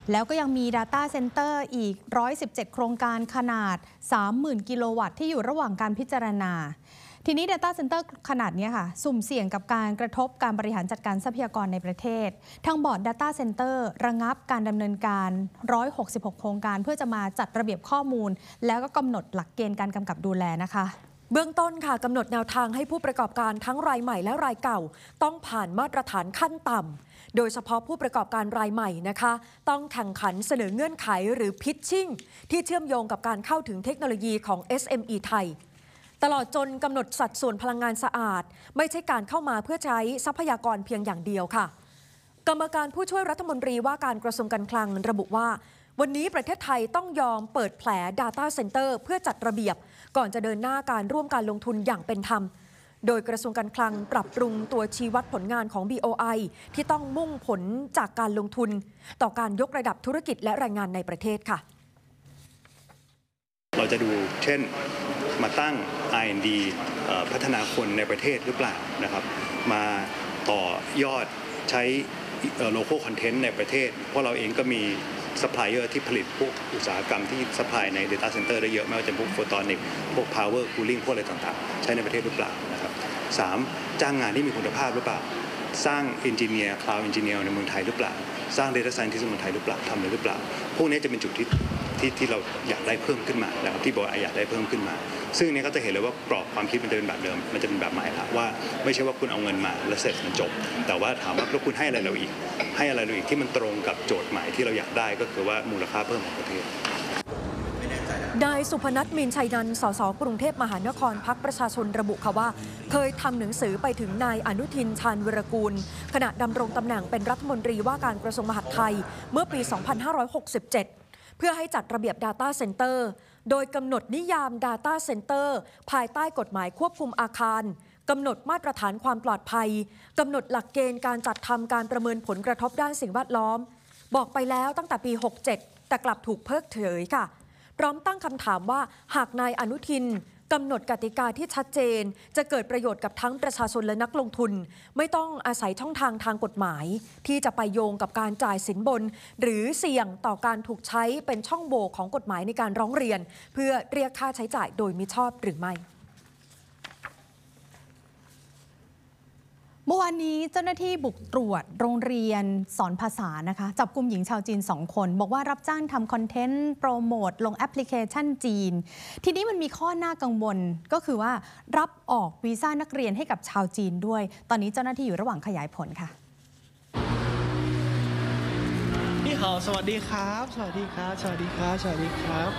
แล้วก็ยังมี Data Center อีก 117 โครงการขนาด 30,000 กิโลวัตต์ที่อยู่ระหว่างการพิจารณาทีนี้ Data Center ขนาดนี้ค่ะสุ่มเสี่ยงกับการกระทบการบริหารจัดการทรัพยากรในประเทศทางบอร์ด Data Center ระงับการดำเนินการ 166 โครงการเพื่อจะมาจัดระเบียบข้อมูลแล้วก็กำหนดหลักเกณฑ์การกำกับดูแลนะคะเบื้องต้นค่ะกำหนดแนวทางให้ผู้ประกอบการทั้งรายใหม่และรายเก่าต้องผ่านมาตรฐานขั้นต่ำโดยเฉพาะผู้ประกอบการรายใหม่นะคะต้องแข่งขันเสนอเงื่อนไขหรือ pitching ที่เชื่อมโยงกับการเข้าถึงเทคโนโลยีของ SME ไทยตลอดจนกำหนดสัดส่วนพลังงานสะอาดไม่ใช่การเข้ามาเพื่อใช้ทรัพยากรเพียงอย่างเดียวค่ะกรรมการผู้ช่วยรัฐมนตรีว่าการกระทรวงการคลังระบุว่าวันนี้ประเทศไทยต้องยอมเปิดแผล Data Center เพื่อจัดระเบียบก่อนจะเดินหน้าการร่วมการลงทุนอย่างเป็นธรรมโดยกระทรวงการคลังปรับปรุงตัวชี้วัดผลงานของ BOI ที่ต้องมุ่งผลจากการลงทุนต่อการยกระดับธุรกิจและแรงงานในประเทศค่ะเราจะดูเช่นมาตั้ง R&D พัฒนาคนในประเทศหรือเปล่านะครับมาต่อยอดใช้local content ในประเทศเพราะเราเองก็มีซัพพลายเออร์ที่ผลิตพวกอุตสาหกรรมที่ซัพพลายใน Data Center ได้เยอะไม่ว่าจะพวกโฟตอนิกพวก Power Cooling พวกอะไรต่างๆใช้ในประเทศหรือเปล่านะครับ3จ้างงานที่มีคุณภาพหรือเปล่าสร้าง Engineer Cloud Engineer ในเมืองไทยหรือเปล่าสร้าง Data Scientist ในเมืองไทยหรือเปล่าทำเลยหรือเปล่าพวกนี้จะเป็นจุดที่เราอยากได้เพิ่มขึ้นมานะครับที่บอกอยากได้เพิ่มขึ้นมาซึ่งนี้ก็จะเห็นเลยว่ากรอบความคิดมันจะเป็นแบบเดิมมันจะเป็นแบบใหม่ละว่าไม่ใช่ว่าคุณเอาเงินมาแล้วเสร็จมันจบแต่ว่าถามว่าแล้วคุณให้อะไรเราอีกที่มันตรงกับโจทย์ใหม่ที่เราอยากได้ก็คือว่ามูลค่าเพิ่มของประเทศนายสุพนัท มีนชัยนันท์ สส กรุงเทพมหานครพรรคประชาชนระบุค่ะว่าเคยทำหนังสือไปถึงนายอนุทิน ชาญวีรกูลขณะดำรงตำแหน่งเป็นรัฐมนตรีว่าการกระทรวงมหาดไทยเมื่อปี 2567 เพื่อให้จัดระเบียบ Data Center โดยกำหนดนิยาม Data Center ภายใต้กฎหมายควบคุมอาคารกำหนดมาตรฐานความปลอดภัยกำหนดหลักเกณฑ์การจัดทำการประเมินผลกระทบด้านสิ่งแวดล้อมบอกไปแล้วตั้งแต่ปี 67 แต่กลับถูกเพิกเฉยค่ะพร้อมตั้งคำถามว่าหากนายอนุทินกำหนดกติกาที่ชัดเจนจะเกิดประโยชน์กับทั้งประชาชนและนักลงทุนไม่ต้องอาศัยช่องทางกฎหมายที่จะไปโยงกับการจ่ายสินบนหรือเสี่ยงต่อการถูกใช้เป็นช่องโหว่ของกฎหมายในการร้องเรียนเพื่อเรียกค่าใช้จ่ายโดยมิชอบหรือไม่เมื่อวานนี้เจ้าหน้าที่บุกตรวจโรงเรียนสอนภาษานะคะจับกุมหญิงชาวจีน2 คนบอกว่ารับจ้างทำคอนเทนต์โปรโมทลงแอปพลิเคชันจีนทีนี้มันมีข้อน่ากังวลก็คือว่ารับออกวีซ่านักเรียนให้กับชาวจีนด้วยตอนนี้เจ้าหน้าที่อยู่ระหว่างขยายผลค่ะนี่ฮาวสวัสดีครับสวัสดีครับสวัสดีครับสวัสดีครับ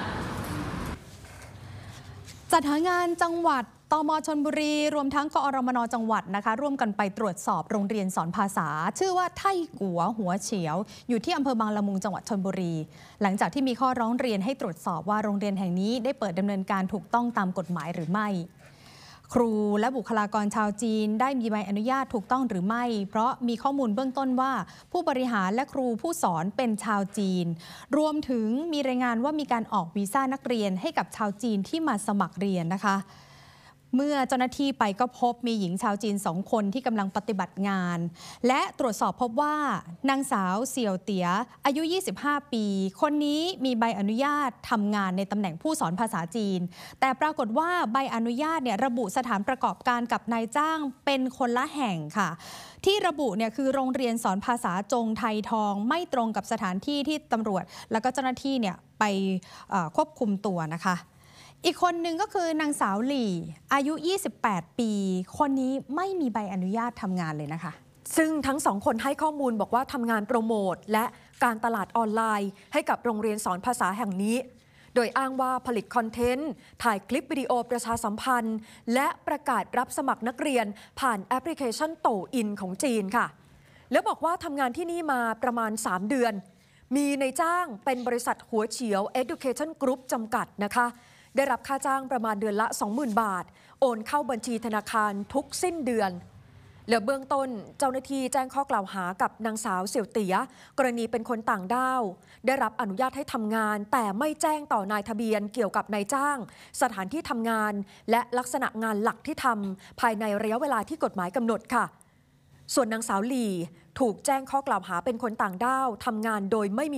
จัดหางานจังหวัดตม.ชลบุรีรวมทั้งกอรมน.จังหวัดนะคะร่วมกันไปตรวจสอบโรงเรียนสอนภาษาชื่อว่าไท่กัวหัวเฉียวอยู่ที่อำเภอบางละมุงจังหวัดชลบุรีหลังจากที่มีข้อร้องเรียนให้ตรวจสอบว่าโรงเรียนแห่งนี้ได้เปิดดำเนินการถูกต้องตามกฎหมายหรือไม่ครูและบุคลากรชาวจีนได้มีใบอนุญาตถูกต้องหรือไม่เพราะมีข้อมูลเบื้องต้นว่าผู้บริหารและครูผู้สอนเป็นชาวจีนรวมถึงมีรายงานว่ามีการออกวีซ่านักเรียนให้กับชาวจีนที่มาสมัครเรียนนะคะเมื่อเจ้าหน้าที่ไปก็พบมีหญิงชาวจีน2 คนที่กำลังปฏิบัติงานและตรวจสอบพบว่านางสาวเสี่ยวเตี๋ยอายุ25 ปีคนนี้มีใบอนุญาตทำงานในตำแหน่งผู้สอนภาษาจีนแต่ปรากฏว่าใบอนุญาตระบุสถานประกอบการกับนายจ้างเป็นคนละแห่งค่ะที่ระบุคือโรงเรียนสอนภาษาจงไทยทองไม่ตรงกับสถานที่ที่ตำรวจแล้วก็เจ้าหน้าที่ไปควบคุมตัวนะคะอีกคนหนึ่งก็คือนางสาวหลี่อายุ28 ปีคนนี้ไม่มีใบอนุญาตทำงานเลยนะคะซึ่งทั้ง2 คนให้ข้อมูลบอกว่าทำงานโปรโมทและการตลาดออนไลน์ให้กับโรงเรียนสอนภาษาแห่งนี้โดยอ้างว่าผลิตคอนเทนต์ถ่ายคลิปวิดีโอประชาสัมพันธ์และประกาศรับสมัครนักเรียนผ่านแอปพลิเคชันโตอินของจีนค่ะแล้วบอกว่าทำงานที่นี่มาประมาณ3 เดือนมีนายจ้างเป็นบริษัทหัวเฉียว Education Group จำกัดนะคะได้รับค่าจ้างประมาณเดือนละ 20,000 บาทโอนเข้าบัญชีธนาคารทุกสิ้นเดือนและเบื้องต้นเจ้าหน้าที่แจ้งข้อกล่าวหากับนางสาวเสี่ยวเตี๋ยกรณีเป็นคนต่างด้าวได้รับอนุญาตให้ทำงานแต่ไม่แจ้งต่อนายทะเบียนเกี่ยวกับนายจ้างสถานที่ทำงานและลักษณะงานหลักที่ทำภายในระยะเวลาที่กฎหมายกำหนดค่ะส่วนนางสาวหลี่ถูกแจ้งข้อกล่าวหาเป็นคนต่างด้าวทำงานโดยไม่มี